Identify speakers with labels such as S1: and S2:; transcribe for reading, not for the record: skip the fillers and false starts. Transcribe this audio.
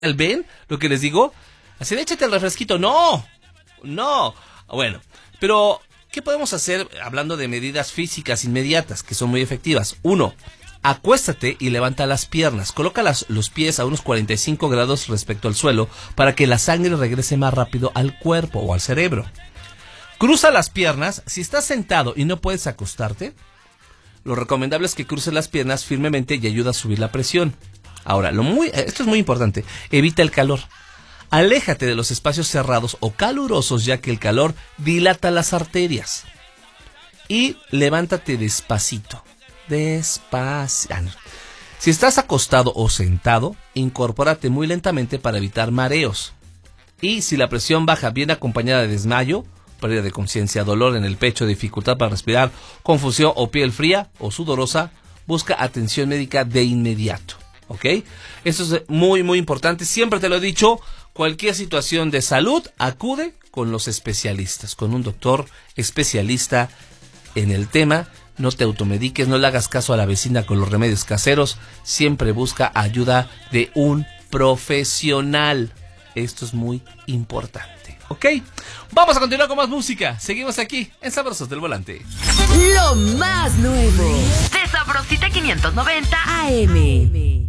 S1: ¿Ven lo que les digo? Así de échate el refresquito. No. Bueno, pero ¿qué podemos hacer hablando de medidas físicas inmediatas que son muy efectivas? 1. Acuéstate y levanta las piernas. Coloca los pies a unos 45 grados respecto al suelo para que la sangre regrese más rápido al cuerpo o al cerebro. Cruza las piernas. Si estás sentado y no puedes acostarte, lo recomendable es que cruces las piernas firmemente y ayuda a subir la presión. Ahora, esto es muy importante. Evita el calor. Aléjate de los espacios cerrados o calurosos, ya que el calor dilata las arterias. Y levántate despacito. Si estás acostado o sentado, incorpórate muy lentamente para evitar mareos. Y si la presión baja viene acompañada de desmayo, pérdida de conciencia, dolor en el pecho, dificultad para respirar, confusión o piel fría o sudorosa, busca atención médica de inmediato. ¿Ok? Eso es muy, muy importante. Siempre te lo he dicho, cualquier situación de salud, acude con los especialistas, con un doctor especialista en el tema. No te automediques, no le hagas caso a la vecina con los remedios caseros. Siempre busca ayuda de un profesional. Esto es muy importante. ¿Ok? Vamos a continuar con más música. Seguimos aquí en Sabrosos del Volante.
S2: Lo más nuevo de Sabrosita 590 AM.